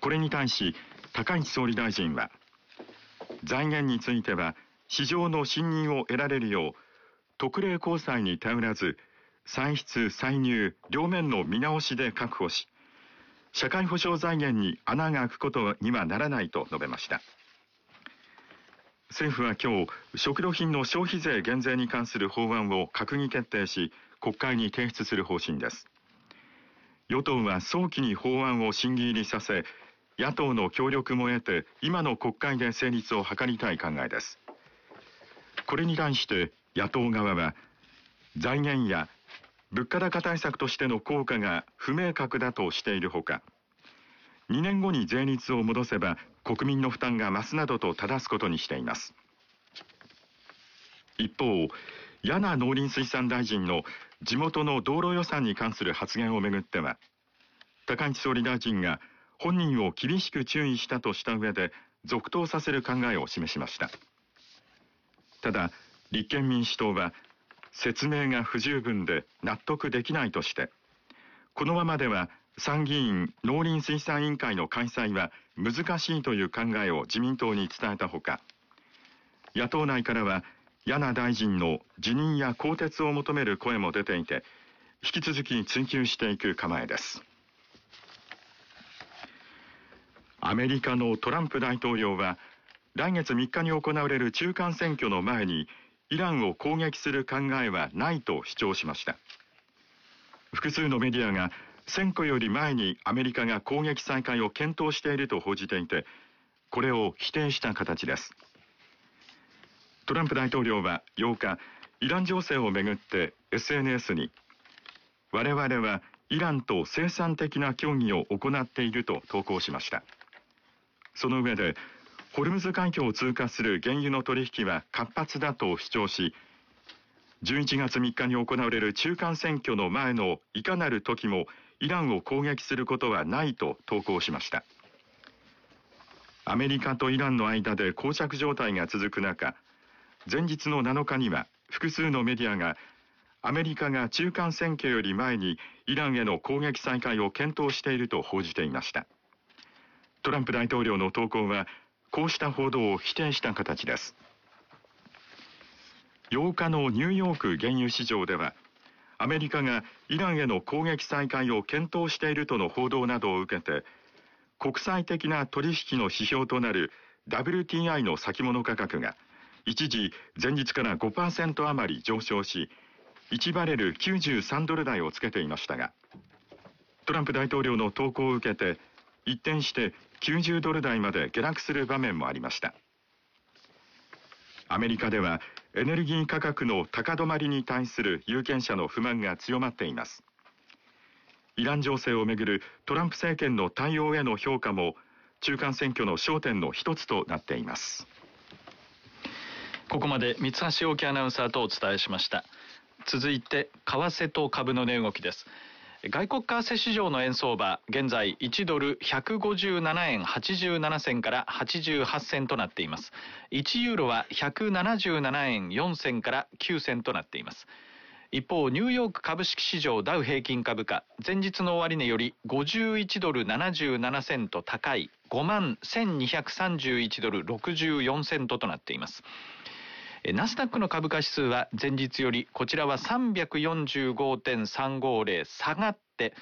これに対し高市総理大臣は、財源については市場の信任を得られるよう特例公債に頼らず歳出歳入両面の見直しで確保し、社会保障財源に穴が開くことにはならないと述べました。政府は今日、食料品の消費税減税に関する法案を閣議決定し、国会に提出する方針です。与党は早期に法案を審議入りさせ、野党の協力も得て今の国会で成立を図りたい考えです。これに対して野党側は、財源や物価高対策としての効果が不明確だとしているほか、2年後に税率を戻せば国民の負担が増すなどと正すことにしています。一方、簗農林水産大臣の地元の道路予算に関する発言をめぐっては、高市総理大臣が本人を厳しく注意したとした上で続投させる考えを示しました。ただ立憲民主党は説明が不十分で納得できないとして、このままでは参議院農林水産委員会の開催は難しいという考えを自民党に伝えたほか、野党内からは簗大臣の辞任や更迭を求める声も出ていて、引き続き追及していく構えです。アメリカのトランプ大統領は来月3日に行われる中間選挙の前にイランを攻撃する考えはないと主張しました。複数のメディアが選挙より前にアメリカが攻撃再開を検討していると報じていて、これを否定した形です。トランプ大統領は8日、イラン情勢をめぐって SNS に、我々はイランと生産的な協議を行っていると投稿しました。その上で、ホルムズ海峡を通過する原油の取引は活発だと主張し、11月3日に行われる中間選挙の前のいかなる時もイランを攻撃することはないと投稿しました。アメリカとイランの間で膠着状態が続く中、前日の7日には複数のメディアがアメリカが中間選挙より前にイランへの攻撃再開を検討していると報じていました。トランプ大統領の投稿はこうした報道を否定した形です。8日のニューヨーク原油市場では、アメリカがイランへの攻撃再開を検討しているとの報道などを受けて、国際的な取引の指標となる WTI の先物価格が一時前日から 5% 余り上昇し、1バレル93ドル台をつけていましたが、トランプ大統領の投稿を受けて一転して90ドル台まで下落する場面もありました。アメリカではエネルギー価格の高止まりに対する有権者の不満が強まっています。イラン情勢をめぐるトランプ政権の対応への評価も中間選挙の焦点の一つとなっています。 ここまで三橋大樹アナウンサーとお伝えしました。続いて為替と株の値動きです。外国為替市場の円相場、現在1ドル157円87銭から88銭となっています。1ユーロは177円4銭から9銭となっています。一方、ニューヨーク株式市場ダウ平均株価、前日の終値より51ドル77セント高い51,231ドル64セントとなっています。ナスダックの株価指数は前日よりこちらは 345.350 下がって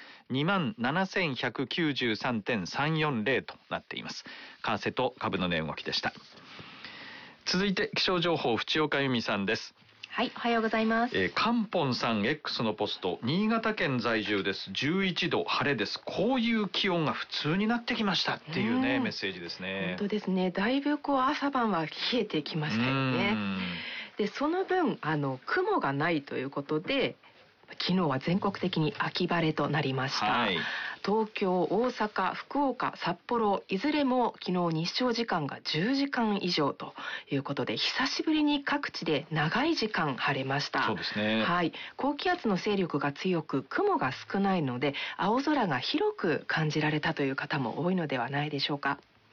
27,193.340 となっています。為替と株の値動きでした。続いて気象情報、淵岡由美さんです。 はい、おはようございます。 カンポンさん X のポスト、新潟県在住です。11度晴れです。こういう気温が普通になってきましたっていうね、メッセージですね。 本当ですね。だいぶ朝晩は冷えてきましたよね。で、その分雲がないということで、昨日は全国的に秋晴れとなりました。はい、東京、大阪、福岡、札幌、いずれも昨日日照時間が10時間以上ということで、久しぶりに各地で長い時間晴れました。 そうですね。 はい、高気圧の勢力が強く雲が少ないので、青空が広く感じられたという方も多いのではないでしょうか。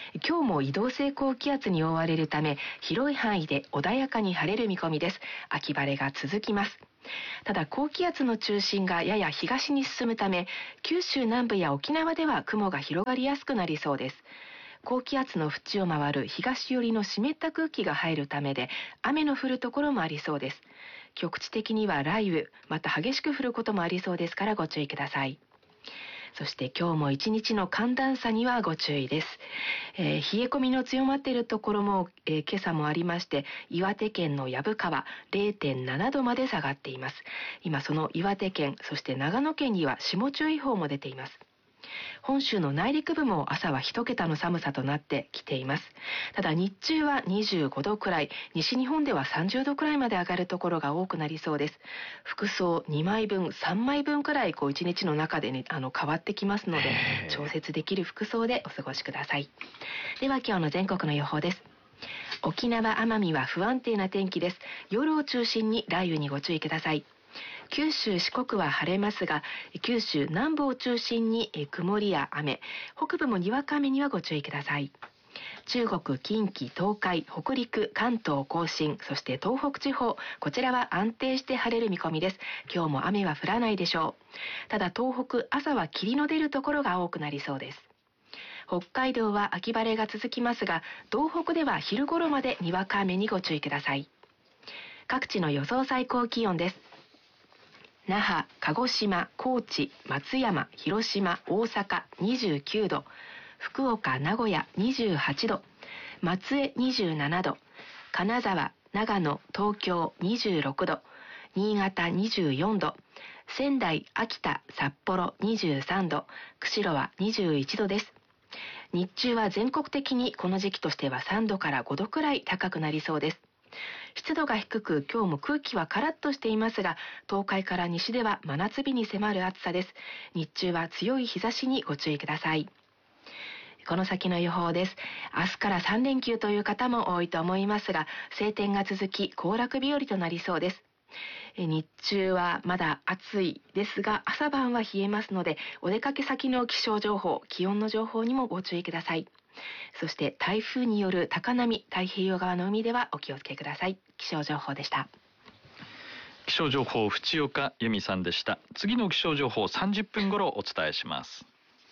今日も移動性高気圧に覆われるため、広い範囲で穏やかに晴れる見込みです。秋晴れが続きます。ただ高気圧の中心がやや東に進むため、九州南部や沖縄では雲が広がりやすくなりそうです。高気圧の縁を回る東寄りの湿った空気が入るためで、雨の降るところもありそうです。局地的には雷雨、また激しく降ることもありそうですからご注意ください。そして今日も一日の寒暖差にはご注意です。冷え込みの強まっているところも、今朝もありまして、岩手県の薮川 0.7 度まで下がっています。今その岩手県、そして長野県には霜注意報も出ています。本州の内陸部も朝は1桁の寒さとなってきています。ただ日中は25度くらい、西日本では30度くらいまで上がるところが多くなりそうです。服装2枚分3枚分くらい1日の中で、変わってきますので、調節できる服装でお過ごしください。では今日の全国の予報です。沖縄・奄美は不安定な天気です。夜を中心に雷雨にご注意ください。九州四国は晴れますが、九州南部を中心に曇りや雨、北部もにわか雨にはご注意ください。中国、近畿、東海、北陸、関東甲信、そして東北地方、こちらは安定して晴れる見込みです。今日も雨は降らないでしょう。ただ東北、朝は霧の出るところが多くなりそうです。北海道は秋晴れが続きますが、東北では昼頃までにわか雨にご注意ください。各地の予想最高気温です。那覇、鹿児島、高知、松山、広島、大阪29度、福岡、名古屋28度、松江27度、金沢、長野、東京26度、新潟24度、仙台、秋田、札幌23度、釧路は21度です。日中は全国的にこの時期としては3度から5度くらい高くなりそうです。湿度が低く、今日も空気はカラッとしていますが、東海から西では真夏日に迫る暑さです。日中は強い日差しにご注意ください。この先の予報です。明日から3連休という方も多いと思いますが、晴天が続き行楽日和となりそうです。日中はまだ暑いですが、朝晩は冷えますので、お出かけ先の気象情報、気温の情報にもご注意ください。そして台風による高波、太平洋側の海ではお気をつけください。気象情報でした。 気象情報、淵岡由美さんでした。次の気象情報30分頃お伝えします。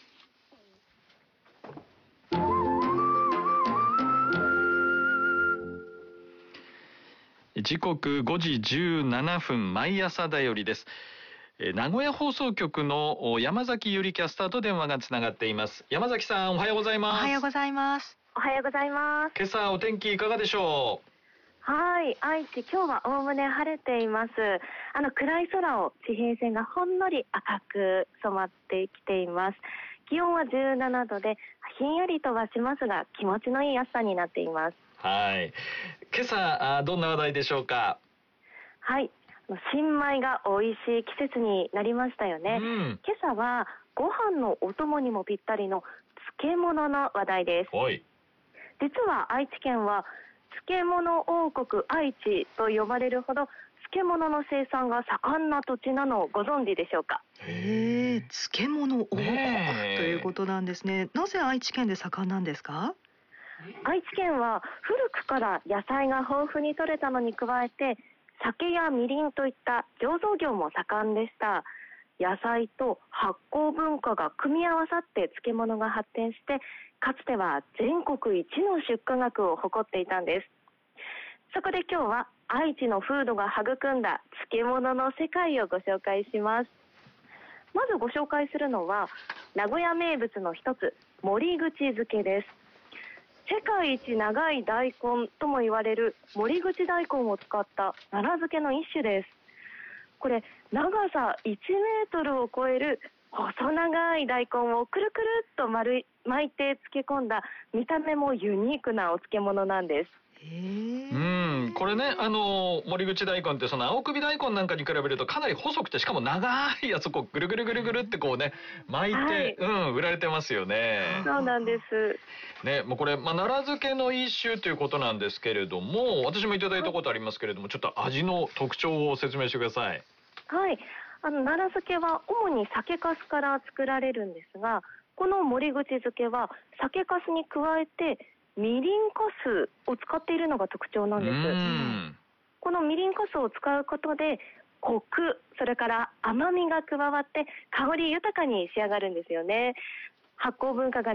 時刻5時17分、毎朝だよりです。名古屋放送局の山崎ゆりキャスターと電話がつながっています。山崎さん、おはようございます。 おはようございます。 おはようございます。 今朝お天気いかがでしょう。 はい、愛知今日はおおむね晴れています。暗い空を地平線がほんのり赤く染まってきています。気温は17度でひんやりとはしますが、気持ちのいい暑さになっています。 はい。今朝どんな話題でしょうか。 はい、新米が美味しい季節になりましたよね。今朝はご飯のお供にもぴったりの漬物の話題です。実は愛知県は漬物王国愛知と呼ばれるほど漬物の生産が盛んな土地なのをご存知でしょうか。 漬物王国ということなんですね。なぜ愛知県で盛んなんですか。 愛知県は古くから野菜が豊富に採れたのに加えて、酒やみりんといった醸造業も盛んでした。野菜と発酵文化が組み合わさって漬物が発展して、かつては全国一の出荷額を誇っていたんです。そこで今日は愛知の風土が育んだ漬物の世界をご紹介します。まずご紹介するのは名古屋名物の一つ、守口漬けです。世界一長い大根とも言われる守口大根を使った奈良漬けの一種です。これ長さ1メートルを超える細長い大根をくるくるっと巻いて漬け込んだ、見た目もユニークなお漬物なんです。 これね、守口大根ってその青首大根なんかに比べるとかなり細くて、しかも長いやつをこうぐるぐるぐるぐるってこうね巻いて、売られてますよね。 そうなんですね。もうこれ、奈良漬けの一種ということなんですけれども、私もいただいたことありますけれども、ちょっと味の特徴を説明してください。 はい、奈良漬けは主に酒粕から作られるんですが、 この森口漬けは酒粕に加えてみりんかすを使っているのが特徴なんです。このみりんかすを使うことでコク、それから甘みが加わって香り豊かに仕上がるんですよね。発酵文化が